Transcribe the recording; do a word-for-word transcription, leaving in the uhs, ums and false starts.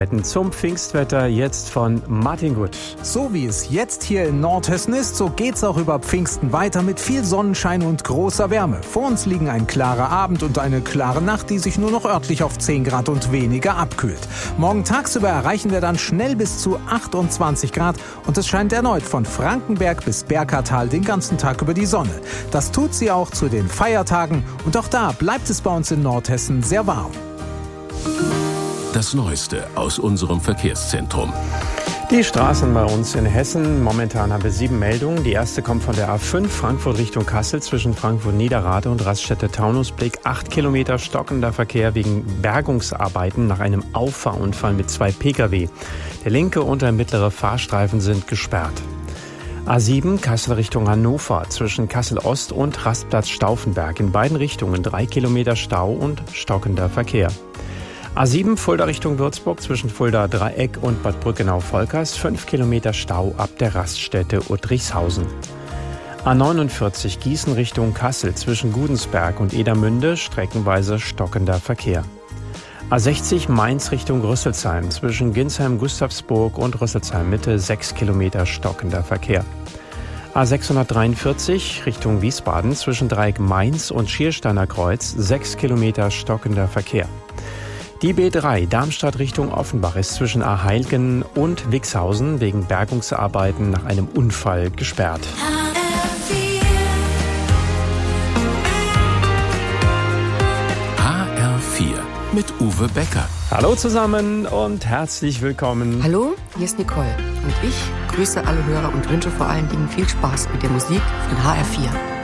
Zum Pfingstwetter jetzt von Martin Gut. So wie es jetzt hier in Nordhessen ist, so geht's auch über Pfingsten weiter mit viel Sonnenschein und großer Wärme. Vor uns liegen ein klarer Abend und eine klare Nacht, die sich nur noch örtlich auf zehn Grad und weniger abkühlt. Morgen tagsüber erreichen wir dann schnell bis zu achtundzwanzig Grad und es scheint erneut von Frankenberg bis Berkatal den ganzen Tag über die Sonne. Das tut sie auch zu den Feiertagen und auch da bleibt es bei uns in Nordhessen sehr warm. Das Neueste aus unserem Verkehrszentrum. Die Straßen bei uns in Hessen. Momentan haben wir sieben Meldungen. Die erste kommt von der A fünf Frankfurt Richtung Kassel zwischen Frankfurt-Niederrade und Raststätte-Taunusblick. Acht Kilometer stockender Verkehr wegen Bergungsarbeiten nach einem Auffahrunfall mit zwei Pkw. Der linke und der mittlere Fahrstreifen sind gesperrt. A sieben Kassel Richtung Hannover zwischen Kassel-Ost und Rastplatz Stauffenberg. In beiden Richtungen drei Kilometer Stau und stockender Verkehr. A sieben Fulda Richtung Würzburg zwischen Fulda Dreieck und Bad Brückenau-Volkers, fünf Kilometer Stau ab der Raststätte Uttrichshausen. A neunundvierzig Gießen Richtung Kassel zwischen Gudensberg und Edermünde, streckenweise stockender Verkehr. A sechzig Mainz Richtung Rüsselsheim zwischen Ginsheim-Gustavsburg und Rüsselsheim-Mitte, sechs Kilometer stockender Verkehr. A sechshundertdreiundvierzig Richtung Wiesbaden zwischen Dreieck Mainz und Schiersteiner Kreuz, sechs Kilometer stockender Verkehr. Die B drei Darmstadt Richtung Offenbach ist zwischen Aheilgen und Wixhausen wegen Bergungsarbeiten nach einem Unfall gesperrt. H R vier mit Uwe Becker. Hallo zusammen und herzlich willkommen. Hallo, hier ist Nicole und ich grüße alle Hörer und wünsche vor allen Dingen viel Spaß mit der Musik von H R vier.